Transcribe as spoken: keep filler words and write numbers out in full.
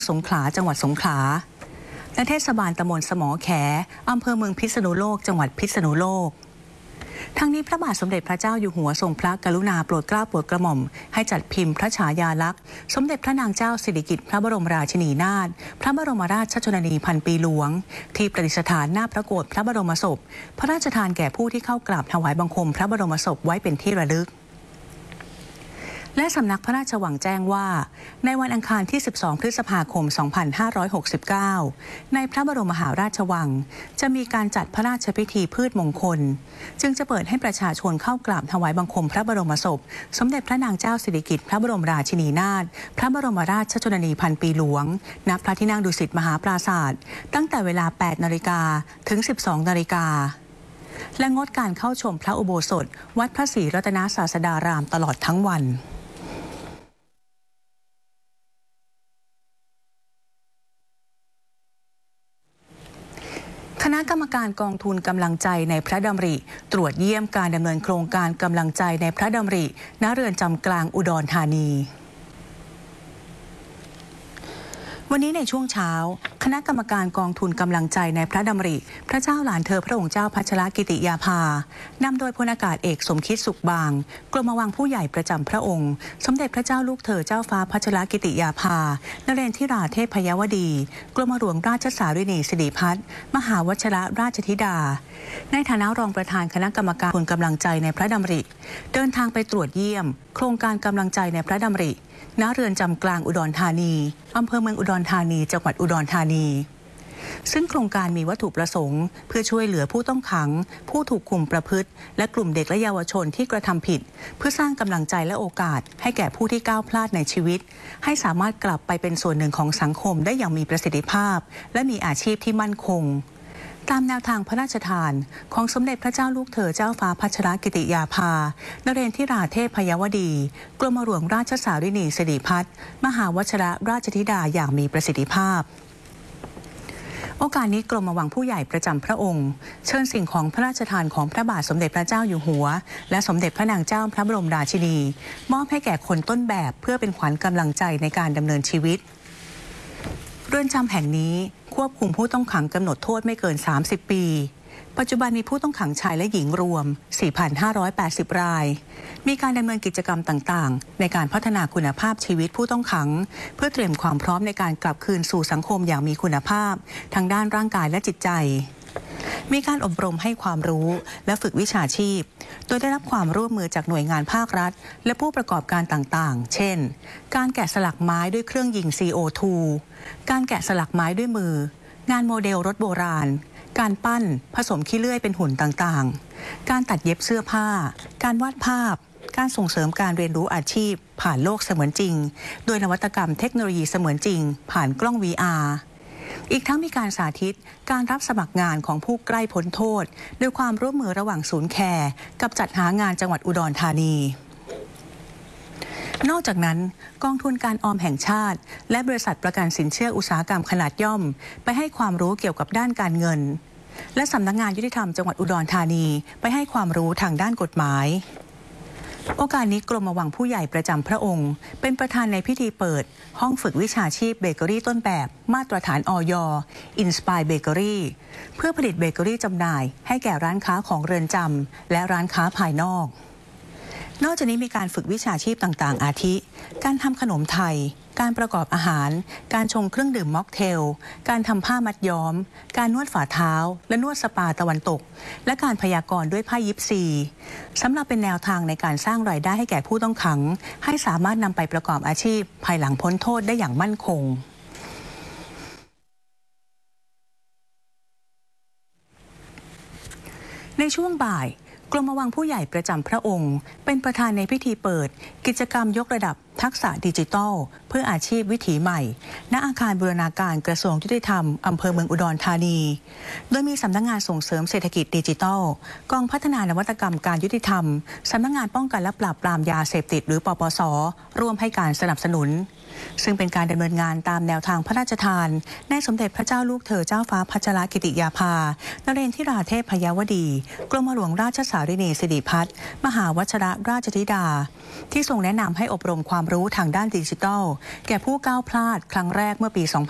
สงขลาจังหวัดสงขลาและเทศบาลตำบลสมอแขอำเภอเมืองพิษณุโลกจังหวัดพิษณุโลกทั้งนี้พระบาทสมเด็จพระเจ้าอยู่หัวทรงพระกรุณาโปรดเกล้าโปรดกระหม่อมให้จัดพิมพ์พระฉายาลักษณ์สมเด็จพระนางเจ้าสิริกิติ์พระบรมราชินีนาถพระบรมราชชนนีพันปีหลวงที่ประดิษฐานหน้าพระโกฐพระบรมศพพระราชทานแก่ผู้ที่เข้ากราบถวายบังคมพระบรมศพไว้เป็นที่ระลึกและสำนักพระราชวังแจ้งว่าในวันอังคารที่สิบสองพฤษภาคมสองพันห้าร้อยหกสิบเก้าในพระบรมมหาราชวังจะมีการจัดพระราชพิธีพืชมงคลจึงจะเปิดให้ประชาชนเข้ากราบถวายบังคมพระบรมศพสมเด็จพระนางเจ้าสิริกิติ์พระบรมราชินีนาถพระบรมราชชนนีพันปีหลวงณพระที่นั่งดุสิตมหาปราสาทตั้งแต่เวลา แปดนาฬิกา ถึง สิบสองนาฬิกาและงดการเข้าชมพระอุโบสถวัดพระศรีรัตนศาสดารามตลอดทั้งวันคณะกรรมการกองทุนกำลังใจในพระดำริตรวจเยี่ยมการดำเนินโครงการกำลังใจในพระดำริณเรือนจำกลางอุดรธานีวันนี้ในช่วงเช้าคณะกรรมการกองทุนกำลังใจในพระดำริพระเจ้าหลานเธอพระองค์เจ้าพัชรกิติยาภานำโดยพลอากาศเอกสมคิดสุขบางกรมวังผู้ใหญ่ประจำพระองค์สมเด็จพระเจ้าลูกเธอเจ้าฟ้าพัชรกิติยาภานเรนทิราเทพยวดีกรมหลวงราชสารินีสิริพัฒน์มหาวชิรราชธิดาในฐานะรองประธานคณะกรรมการทุนกำลังใจในพระดำริเดินทางไปตรวจเยี่ยมโครงการกำลังใจในพระดำริณเรือนจำกลางอุดรธานีอำเภอเมืองอุดรธานีจังหวัดอุดรธานีซึ่งโครงการมีวัตถุประสงค์เพื่อช่วยเหลือผู้ต้องขังผู้ถูกคุมประพฤติและกลุ่มเด็กและเยาวชนที่กระทำผิดเพื่อสร้างกำลังใจและโอกาสให้แก่ผู้ที่ก้าวพลาดในชีวิตให้สามารถกลับไปเป็นส่วนหนึ่งของสังคมได้อย่างมีประสิทธิภาพและมีอาชีพที่มั่นคงตามแนวทางพระราชทานของสมเด็จพระเจ้าลูกเธอเจ้าฟ้าพัชรกิติยาภานเรนทิราเทพยวดีกรมหลวงราชสารินีสิริพัฒน์มหาวชิรราชธิดาอย่างมีประสิทธิภาพโอกาสนี้กรมวังผู้ใหญ่ประจำพระองค์เชิญสิ่งของพระราชทานของพระบาทสมเด็จพระเจ้าอยู่หัวและสมเด็จพระนางเจ้าพระบรมราชินีมอบให้แก่คนต้นแบบเพื่อเป็นขวัญกำลังใจในการดำเนินชีวิตเรือนจำแห่งนี้ควบคุมผู้ต้องขังกำหนดโทษไม่เกินสามสิบปีปัจจุบันมีผู้ต้องขังชายและหญิงรวม สี่พันห้าร้อยแปดสิบ รายมีการดำเนินกิจกรรมต่างๆในการพัฒนาคุณภาพชีวิตผู้ต้องขังเพื่อเตรียมความพร้อมในการกลับคืนสู่สังคมอย่างมีคุณภาพทางด้านร่างกายและจิตใจมีการอบรมให้ความรู้และฝึกวิชาชีพโดยได้รับความร่วมมือจากหน่วยงานภาครัฐและผู้ประกอบการต่างๆเช่นการแกะสลักไม้ด้วยเครื่องยิง ซี โอ ทู การแกะสลักไม้ด้วยมืองานโมเดลรถโบราณการปั้นผสมขี้เลื่อยเป็นหุ่นต่างๆการตัดเย็บเสื้อผ้าการวาดภาพการส่งเสริมการเรียนรู้อาชีพผ่านโลกเสมือนจริงโดยนวัตกรรมเทคโนโลยีเสมือนจริงผ่านกล้อง วี อาร์ อีกทั้งมีการสาธิตการรับสมัครงานของผู้ใกล้พ้นโทษโดยความร่วมมือระหว่างศูนย์แคร์กับจัดหางานจังหวัดอุดรธานีนอกจากนั้นกองทุนการออมแห่งชาติและบริษัทประกันสินเชื่ออุตสาหกรรมขนาดย่อมไปให้ความรู้เกี่ยวกับด้านการเงินและสำนักงานยุติธรรมจังหวัดอุดรธานีไปให้ความรู้ทางด้านกฎหมายโอกาสนี้กรมวังผู้ใหญ่ประจำพระองค์เป็นประธานในพิธีเปิดห้องฝึกวิชาชีพเบเกอรี่ต้นแบบมาตรฐานอย Inspire Bakery เพื่อผลิตเบเกอรี่จำหน่ายให้แก่ร้านค้าของเรือนจำและร้านค้าภายนอกนอกจากนี้มีการฝึกวิชาชีพต่างๆอาทิการทำขนมไทยการประกอบอาหารการชงเครื่องดื่มม็อกเทลการทำผ้ามัดย้อมการนวดฝ่าเท้าและนวดสปาตะวันตกและการพยากรณ์ด้วยผ้ายิปซีสำหรับเป็นแนวทางในการสร้างรายได้ให้แก่ผู้ต้องขังให้สามารถนำไปประกอบอาชีพภายหลังพ้นโทษได้อย่างมั่นคงในช่วงบ่ายกรมวังผู้ใหญ่ประจำพระองค์เป็นประธานในพิธีเปิดกิจกรรมยกระดับทักษะดิจิทัลเพื่ออาชีพวิถีใหม่ณอาคารบูรณาการกระทรวงยุติธรรมอำเภอเมืองอุดรธานีโดยมีสำนักงานส่งเสริมเศรษฐกิจดิจิทัลกองพัฒนานวัตกรรมการยุติธรรมสำนักงานป้องกันและปราบปรามยาเสพติดหรือปปส.ร่วมให้การสนับสนุนซึ่งเป็นการดำเนินงานตามแนวทางพระราชทานในสมเด็จพระเจ้าลูกเธอเจ้าฟ้าพัชรกิติยาภานเรนทิราเทพยวดีกรมหลวงราชสารินีสิริพัฒน์มหาวชิรราชธิดาที่ทรงแนะนำให้อบรมความความรู้ทางด้านดิจิทัลแก่ผู้ก้าวพลาดครั้งแรกเมื่อปี